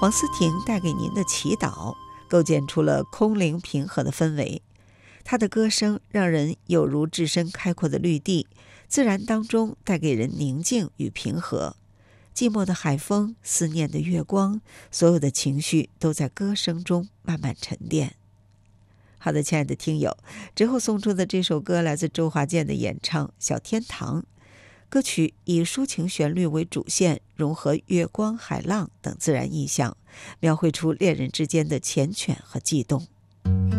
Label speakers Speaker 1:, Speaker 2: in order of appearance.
Speaker 1: 黄思婷带给您的祈祷，构建出了空灵平和的氛围。她的歌声让人有如置身开阔的绿地，自然当中带给人宁静与平和。寂寞的海风，思念的月光，所有的情绪都在歌声中慢慢沉淀。好的，亲爱的听友，之后送出的这首歌来自周华健的演唱《小天堂》。歌曲以抒情旋律为主线，融合月光、海浪等自然意象，描绘出恋人之间的缱绻和悸动。